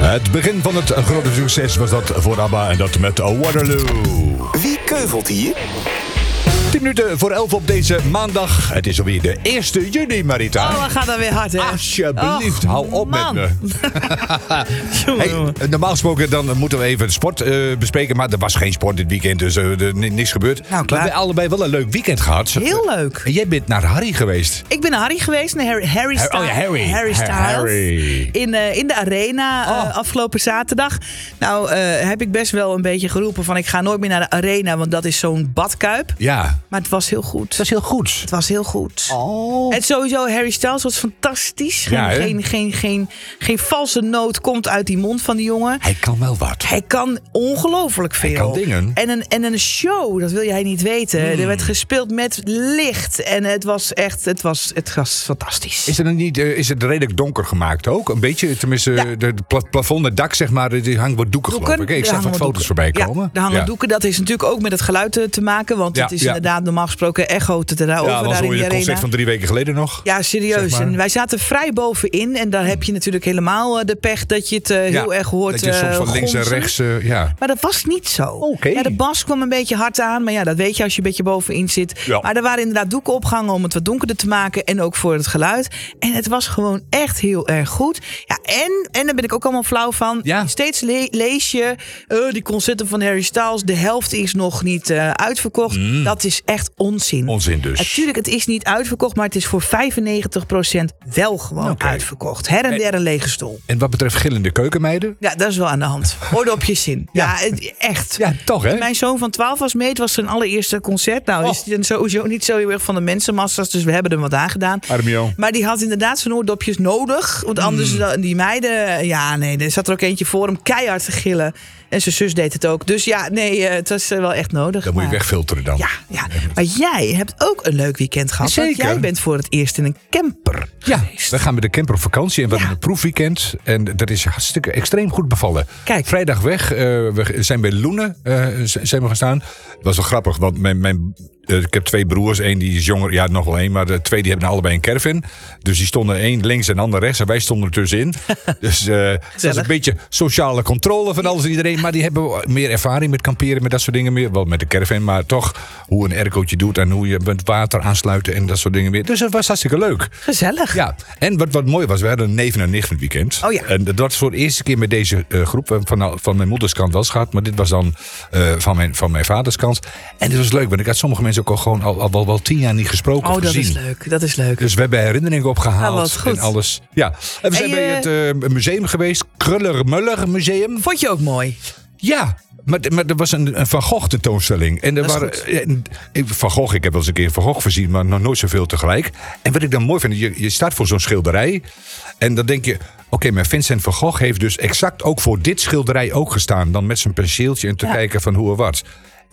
Het begin van het grote succes was dat voor ABBA en dat met Waterloo. Wie keuvelt hier? 10 minuten voor 11 op deze maandag. Het is alweer de 1 juni, Marita. Oh, we gaan dan weer hard, hè? Alsjeblieft, hou op man. met me. Hey, normaal gesproken dan moeten we even de sport bespreken. Maar er was geen sport dit weekend, dus niks gebeurd. Nou, maar we hebben allebei wel een leuk weekend gehad. Heel leuk. En jij bent naar Harry geweest. Ik ben naar Harry geweest, naar Harry Styles. Harry Styles. In de arena afgelopen zaterdag. Nou, heb ik best wel een beetje geroepen van ik ga nooit meer naar de arena, want dat is zo'n badkuip. Ja. Maar het was heel goed. Dat is heel goed. Het was heel goed. Oh. En sowieso, Harry Styles was fantastisch. Geen valse noot komt uit die mond van die jongen. Hij kan wel wat. Hij kan ongelooflijk veel. Hij kan dingen. En een show, dat wil jij niet weten. Er werd gespeeld met licht. En het was fantastisch. Is het redelijk donker gemaakt ook? Een beetje, tenminste, het plafond, het dak, zeg maar, die hangt wat doeken, geloof ik. Ik zag wat foto's voorbij komen. Ja, er hangen doeken. Dat is natuurlijk ook met het geluid te maken. Want het is inderdaad normaal gesproken echo te daarover. Ja, dat was daar in al die je concert arena. van 3 weken geleden nog. Ja, serieus. Zeg maar. En wij zaten vrij bovenin. En dan heb je natuurlijk helemaal de pech dat je het heel erg hoort. Dat je soms van links en gonzen. rechts, Maar dat was niet zo. Oké. Ja, de bas kwam een beetje hard aan. Maar ja, dat weet je als je een beetje bovenin zit. Ja. Maar er waren inderdaad doeken opgehangen om het wat donkerder te maken. En ook voor het geluid. En het was gewoon echt heel erg goed. Ja, en daar ben ik ook allemaal flauw van. Ja. Steeds lees je die concerten van Harry Styles. De helft is nog niet uitverkocht. Dat is echt onzin. Onzin dus. Natuurlijk, het is niet uitverkocht. Maar het is voor 95% wel gewoon uitverkocht. Her en der een lege stoel. En wat betreft gillende keukenmeiden? Ja, dat is wel aan de hand. Oordopjes in. Ja, echt. Ja, toch hè? Mijn zoon van 12 was mee. Het was zijn allereerste concert. Nou, is hij dan sowieso niet zo heel erg van de mensenmassa's. Dus we hebben er wat aan gedaan. Armio. Maar die had inderdaad zijn oordopjes nodig. Want anders, die meiden... Ja, nee, er zat er ook eentje voor hem keihard te gillen. En zijn zus deed het ook. Dus ja, nee, het was wel echt nodig. Dat moet je wegfilteren dan. Ja. Maar jij hebt ook een leuk weekend gehad. Zeker. Want jij bent voor het eerst in een camper geweest. We gaan met de camper op vakantie en we hebben een proefweekend. En dat is hartstikke extreem goed bevallen. Kijk. Vrijdag weg. We zijn bij Loenen zijn we gaan staan. Dat was wel grappig, want ik heb 2 broers. Eén die is jonger, ja nog wel 1. Maar de 2 die hebben allebei een caravan. Dus die stonden 1 links en de ander rechts. En wij stonden er tussenin. Dus dat is een beetje sociale controle van alles en iedereen. Maar die hebben meer ervaring met kamperen, met dat soort dingen meer. Wel met de caravan, maar toch hoe een aircootje doet. En hoe je met water aansluiten en dat soort dingen meer. Dus dat was hartstikke leuk. Gezellig. Ja, en wat mooi was, we hadden een neven en nicht het weekend. Oh ja. En dat was voor de eerste keer met deze groep van mijn moeders kant wel eens gehad. Maar dit was dan van mijn vaders kant. En dit was leuk, want ik had sommige mensen ook al gewoon al wel 10 jaar niet gesproken of gezien. Dat is leuk. Dus we hebben herinneringen opgehaald wat goed. en alles. Ja. En we zijn bij het museum geweest. Kruller-Muller Museum. Vond je ook mooi? Ja. Maar er was een Van Gogh tentoonstelling. En er waren Van Gogh, ik heb wel eens een keer Van Gogh gezien, maar nog nooit zoveel tegelijk. En wat ik dan mooi vind, je staat voor zo'n schilderij. En dan denk je, oké, maar Vincent van Gogh heeft dus exact ook voor dit schilderij ook gestaan. Dan met zijn penseeltje en te kijken van hoe en wat.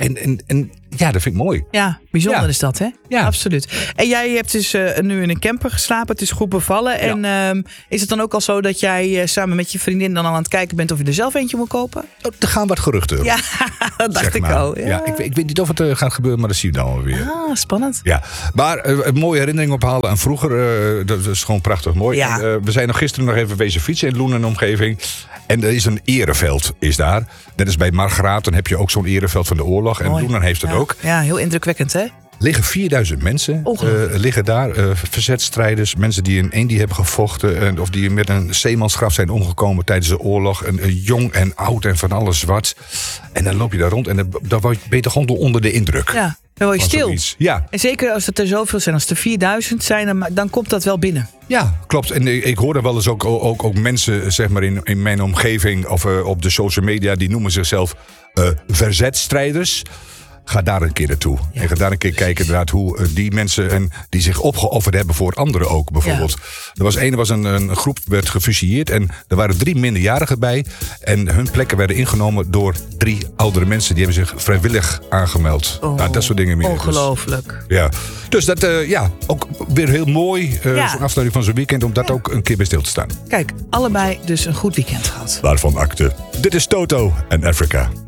En ja, dat vind ik mooi. Ja, bijzonder is dat, hè? Ja. Absoluut. En jij hebt dus nu in een camper geslapen. Het is goed bevallen. Ja. En is het dan ook al zo dat jij samen met je vriendin dan al aan het kijken bent of je er zelf eentje moet kopen? Er gaan wat geruchten. Ja, dat dacht ik al. Ja, ik weet niet of het gaat gebeuren, maar dat zie je dan alweer. Ah, spannend. Ja, maar een mooie herinnering ophalen aan vroeger. Dat is gewoon prachtig mooi. Ja. We zijn gisteren nog even wezen fietsen in Loenen en omgeving. En er is een ereveld, is daar. Dat is bij Margraat, dan heb je ook zo'n ereveld van de oorlog. En Loenen heeft het ook. Ja, heel indrukwekkend, hè? Liggen 4000 mensen liggen daar. Verzetstrijders, mensen die in Indië hebben gevochten. Of die met een zeemansgraf zijn omgekomen tijdens de oorlog. Jong en oud en van alles zwart. En dan loop je daar rond en dan ben je toch gewoon onder de indruk. Ja, dan word je stil. Zoiets. Ja. En zeker als het er zoveel zijn, als er 4000 zijn, dan komt dat wel binnen. Ja, klopt. En ik hoor er wel eens ook mensen zeg maar in mijn omgeving of op de social media, die noemen zichzelf verzetstrijders. Ga daar een keer naartoe. Ja. En ga daar een keer kijken inderdaad hoe die mensen die zich opgeofferd hebben voor anderen ook bijvoorbeeld. Ja. Er was een groep werd gefusilleerd en er waren 3 minderjarigen bij. En hun plekken werden ingenomen door 3 oudere mensen. Die hebben zich vrijwillig aangemeld. Nou, dat soort dingen meer. Ongelooflijk. Dus, ja. Dus dat ook weer heel mooi. Zo'n afsluiting van zo'n weekend om dat ook een keer bij stil te staan. Kijk, allebei dus een goed weekend gehad. Waarvan akte. Dit is Toto en Africa.